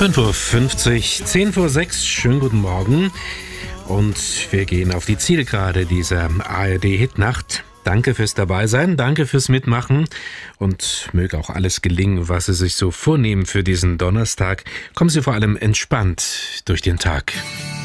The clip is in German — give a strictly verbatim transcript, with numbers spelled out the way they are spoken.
fünf Uhr fünfzig, zehn vor sechs, schönen guten Morgen. Und wir gehen auf die Zielgerade dieser A R D-Hitnacht. Danke fürs Dabeisein, danke fürs Mitmachen und möge auch alles gelingen, was Sie sich so vornehmen für diesen Donnerstag. Kommen Sie vor allem entspannt durch den Tag.